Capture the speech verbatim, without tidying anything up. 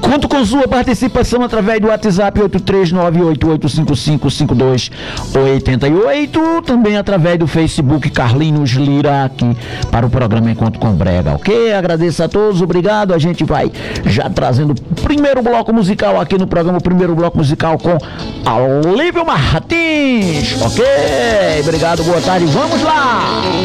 Conto com sua participação através do WhatsApp oito três nove oito oito cinco cinco cinco dois oito oito, também através do Facebook Carlinhos Lira, aqui para o programa Encontro com Brega, ok? Agradeço a todos, obrigado. A gente vai já trazendo o primeiro bloco musical aqui no programa, o primeiro bloco musical com Olívio Martins, ok? Obrigado, boa tarde, vamos lá!